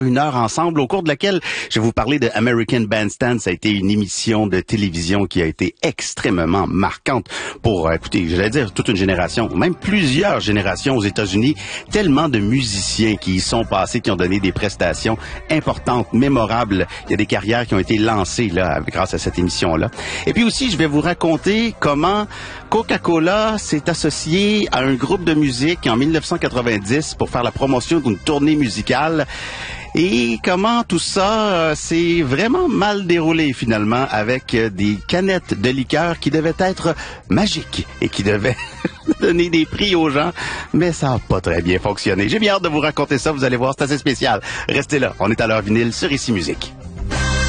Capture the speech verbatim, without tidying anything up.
Une heure ensemble, au cours de laquelle je vais vous parler de American Bandstand. Ça a été une émission de télévision qui a été extrêmement marquante pour, euh, écoutez, j'allais dire toute une génération, même plusieurs générations aux États-Unis. Tellement de musiciens qui y sont passés, qui ont donné des prestations importantes, mémorables. Il y a des carrières qui ont été lancées là grâce à cette émission-là. Et puis aussi, je vais vous raconter comment Coca-Cola s'est associé à un groupe de musique en mille neuf cent quatre-vingt-dix pour faire la promotion d'une tournée musicale. Et comment tout ça euh, s'est vraiment mal déroulé finalement avec euh, des canettes de liqueur qui devaient être magiques et qui devaient donner des prix aux gens, mais ça n'a pas très bien fonctionné. J'ai bien hâte de vous raconter ça, vous allez voir, c'est assez spécial. Restez là, on est à l'heure vinyle sur Ici Musique.